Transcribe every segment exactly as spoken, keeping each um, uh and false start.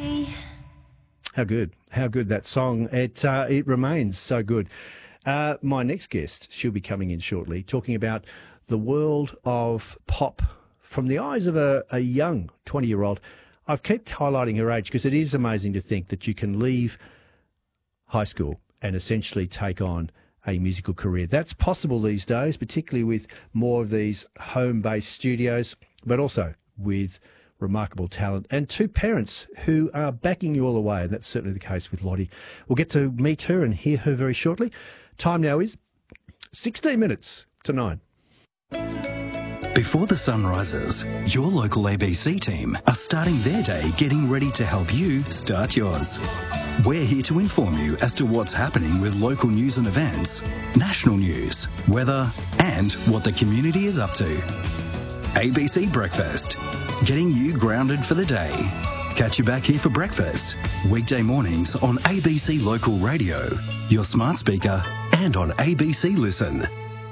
How good. How good that song. It, uh, it remains so good. Uh, my next guest, she'll be coming in shortly, talking about the world of pop from the eyes of a, a young twenty-year-old. I've kept highlighting her age because it is amazing to think that you can leave high school and essentially take on a musical career. That's possible these days, particularly with more of these home-based studios, but also with remarkable talent and two parents who are backing you all the way, and that's certainly the case with Lottie. We'll get to meet her and hear her very shortly. Time now is sixteen minutes to nine. Before the sun rises, your local A B C team are starting their day getting ready to help you start yours. We're here to inform you as to what's happening with local news and events, national news, weather, and what the community is up to. A B C Breakfast, getting you grounded for the day. Catch you back here for breakfast, weekday mornings on A B C Local Radio, your smart speaker, and on A B C Listen.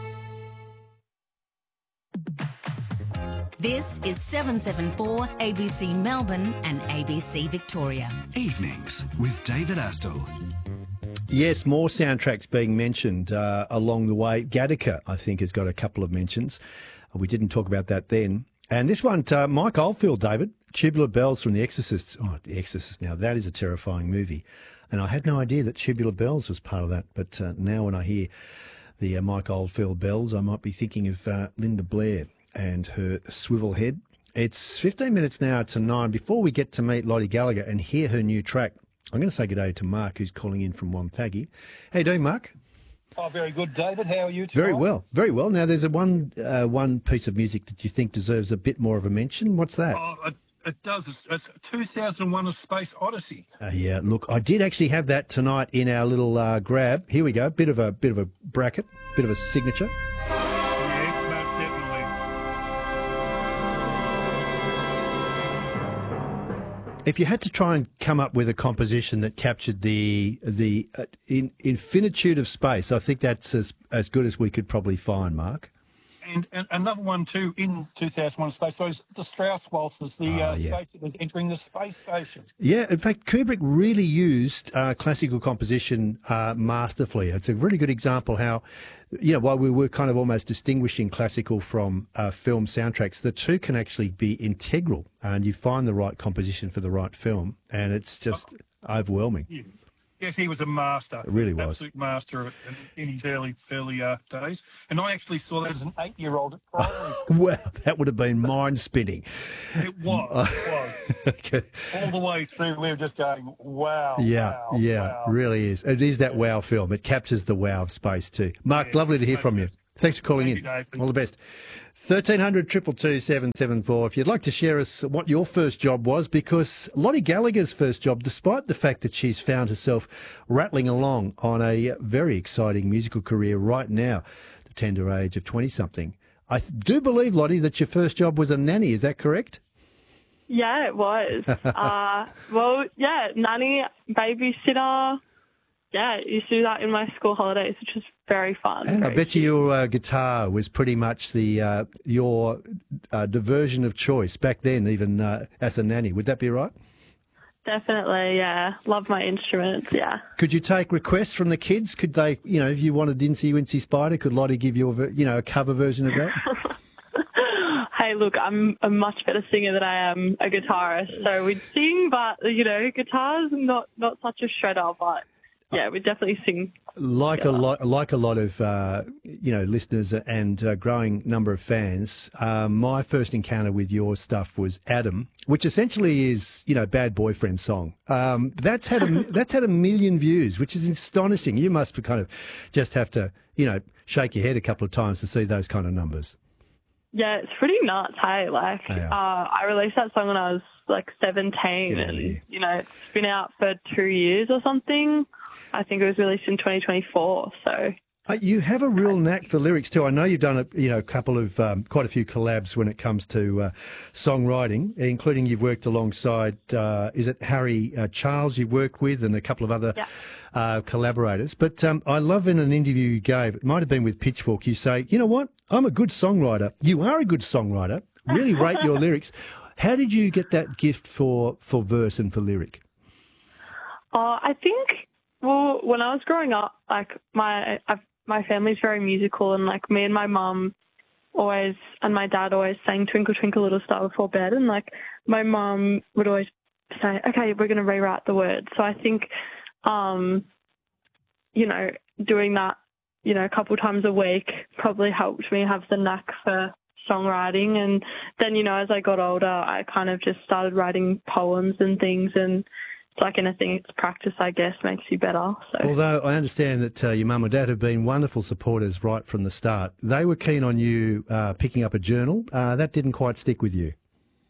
This is seven seven four A B C Melbourne and A B C Victoria. Evenings with David Astle. Yes, more soundtracks being mentioned uh, along the way. Gattaca, I think, has got a couple of mentions. We didn't talk about that then. And this one, uh, Mike Oldfield, David, Tubular Bells from The Exorcist. Oh, The Exorcist. Now, that is a terrifying movie. And I had no idea that Tubular Bells was part of that. But uh, now when I hear the uh, Mike Oldfield bells, I might be thinking of uh, Linda Blair and her swivel head. It's fifteen minutes now to nine. Before we get to meet Lottie Gallagher and hear her new track, I'm going to say good day to Mark, who's calling in from Wonthaggi. How you doing, Mark? Oh, very good, David. How are you tonight? Very well, very well. Now, there's a one uh, one piece of music that you think deserves a bit more of a mention. What's that? Oh, it, it does. It's, it's two thousand one: A Space Odyssey. Uh, yeah, look, I did actually have that tonight in our little uh, grab. Here we go. Bit of a bit of a bracket, bit of a signature. Yes, most definitely. If you had to try and come up with a composition that captured the the uh, in, infinitude of space, I think that's as as good as we could probably find, Mark. And, and another one too in two thousand one: A Space Odyssey, the Strauss waltzes, the Oh, uh, yeah. space that was entering the space station. Yeah, in fact, Kubrick really used uh, classical composition uh, masterfully. It's a really good example how, you know, while we were kind of almost distinguishing classical from uh, film soundtracks, the two can actually be integral, and you find the right composition for the right film, and it's just overwhelming. Yeah. Yes, he was a master. It really was. Absolute master of it in, in his early early uh, days. And I actually saw that as an eight-year-old at primary. Well, that would have been mind-spinning. It was. It was. Okay. All the way through, we were just going, wow. Yeah, wow, yeah, wow. really is. It is that wow film. It captures the wow of space too. Mark, Yeah, lovely to hear from you. Thanks for calling Thank in. you, Dave. All the best. thirteen hundred, two two two, seven seven four. If you'd like to share us what your first job was, because Lottie Gallagher's first job, despite the fact that she's found herself rattling along on a very exciting musical career right now, the tender age of twenty-something, I th- do believe, Lottie, that your first job was a nanny. Is that correct? Yeah, it was. uh, well, yeah, nanny, babysitter. Yeah, I used to do that in my school holidays, which was very fun. And I very bet you your uh, guitar was pretty much the uh, your uh, diversion of choice back then, even uh, as a nanny. Would that be right? Definitely, yeah. Love my instruments, yeah. Could you take requests from the kids? Could they, you know, if you wanted Incy Wincy Spider, could Lottie give you a, ver- you know, a cover version of that? Hey, look, I'm a much better singer than I am a guitarist, so we'd sing, but, you know, guitar's not, not such a shredder, but... Yeah, we definitely sing. Like a lot, like a lot of uh, you know listeners and a growing number of fans. Uh, my first encounter with your stuff was Adam, which essentially is you know Bad Boyfriend song. Um, that's had a that's had a million views, which is astonishing. You must kind of just have to you know shake your head a couple of times to see those kind of numbers. Yeah, it's pretty nuts, hey? Like, Yeah. uh, I released that song when I was like seventeen, Get out of and here. you know it's been out for two years or something. I think it was released in twenty twenty-four. So Uh, you have a real knack for lyrics too. I know you've done a you know a couple of um, quite a few collabs when it comes to uh, songwriting, including you've worked alongside uh, is it Harry uh, Charles you've worked with and a couple of other Yeah. uh, collaborators. But um, I love in an interview you gave, it might have been with Pitchfork, you say, you know what, I'm a good songwriter. You are a good songwriter. Really rate your lyrics. How did you get that gift for, for verse and for lyric? Uh, I think, well, when I was growing up, like my I've, my family's very musical, and like me and my mum always and my dad always sang Twinkle Twinkle Little Star before bed, and like my mum would always say, okay, we're going to rewrite the words. So I think, um, you know, doing that, you know, a couple times a week probably helped me have the knack for songwriting. And then, you know, as I got older, I kind of just started writing poems and things, and it's like anything, it's practice, I guess, makes you better. So. Although I understand that uh, your mum and dad have been wonderful supporters right from the start. They were keen on you uh, picking up a journal. Uh, that didn't quite stick with you.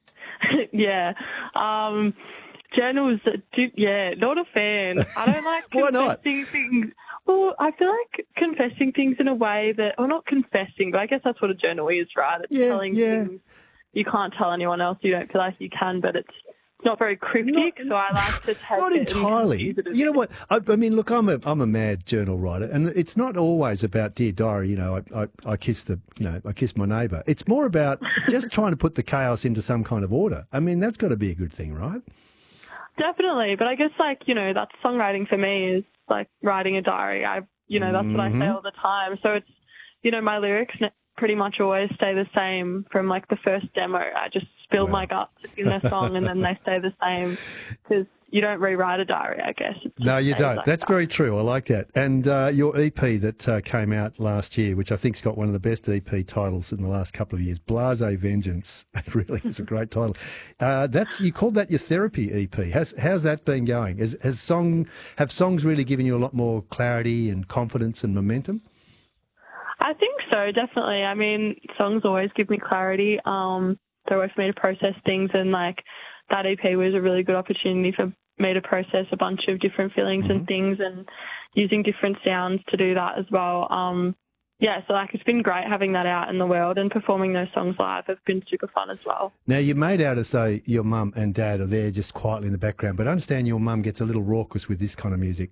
Yeah. Um, journals, do, yeah, not a fan. I don't like Why not? confessing things. Well, I feel like confessing things in a way that, or not confessing, but I guess that's what a journal is, right? It's Yeah, telling yeah. things you can't tell anyone else. You don't feel like you can, but it's not very cryptic, Not- so I like to take Not it and entirely. use it as You know a- what? I, I mean, look, I'm a I'm a mad journal writer, and it's not always about Dear Diary. You know, I, I, I kiss the you know I kiss my neighbour. It's more about just trying to put the chaos into some kind of order. I mean, that's got to be a good thing, right? Definitely, but I guess like, you know, that's songwriting for me is like writing a diary. I, you know, that's what I say all the time. So it's, you know, my lyrics n- pretty much always stay the same from like the first demo. I just spill Wow. my guts in the song and then they stay the same because you don't rewrite a diary, I guess. It No, just you stays don't. like That's that. very true. I like that. And uh, your E P that uh, came out last year, which I think's got one of the best E P titles in the last couple of years, Blase Vengeance. It really is a great title. Uh, that's you called that your therapy E P. Has how's that been going? Has, has song have songs really given you a lot more clarity and confidence and momentum? I think so, definitely. I mean, songs always give me clarity. Um, they're always for me to process things, and like that E P was a really good opportunity for me to process a bunch of different feelings Mm-hmm. and things, and using different sounds to do that as well. Um, yeah, so like it's been great having that out in the world, and performing those songs live have been super fun as well. Now, you made out as though your mum and dad are there just quietly in the background, but I understand your mum gets a little raucous with this kind of music.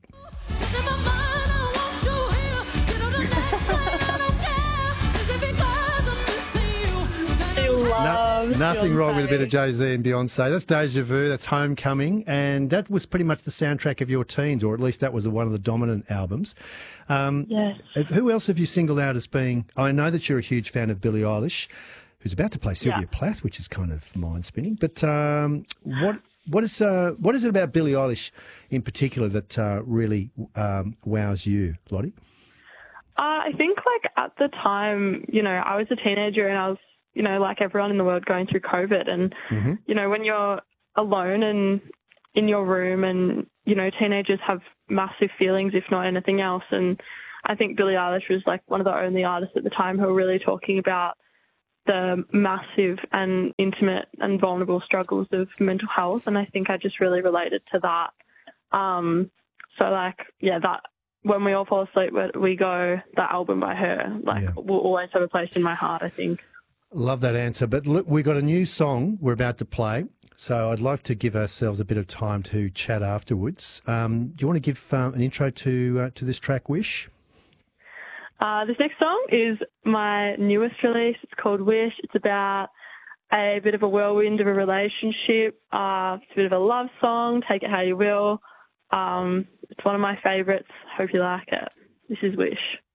She loves Nothing wrong with a bit of Beyonce. Jay-Z and Beyonce. That's Deja Vu, that's Homecoming, and that was pretty much the soundtrack of your teens, or at least that was one of the dominant albums. Um, Yes. Who else have you singled out as being... I know that you're a huge fan of Billie Eilish, who's about to play Sylvia Yeah. Plath, which is kind of mind-spinning. But um, what what is uh, what is it about Billie Eilish in particular that uh, really um, wows you, Lottie? Uh, I think, like, at the time, you know, I was a teenager and I was, you know, like everyone in the world going through COVID. And, Mm-hmm. you know, when you're alone and in your room and, you know, teenagers have massive feelings, if not anything else. And I think Billie Eilish was, like, one of the only artists at the time who were really talking about the massive and intimate and vulnerable struggles of mental health. And I think I just really related to that. Um, so, like, yeah, that... When We All Fall Asleep, We Go, that album by her, like, Yeah. will always have a place in my heart, I think. Love that answer. But look, we've got a new song we're about to play, so I'd like to give ourselves a bit of time to chat afterwards. Um, do you want to give um, an intro to uh, to this track, Wish? Uh, this next song is my newest release. It's called Wish. It's about a bit of a whirlwind of a relationship. Uh, it's a bit of a love song. Take it how you will. Um, it's one of my favourites. Hope you like it. This is Wish.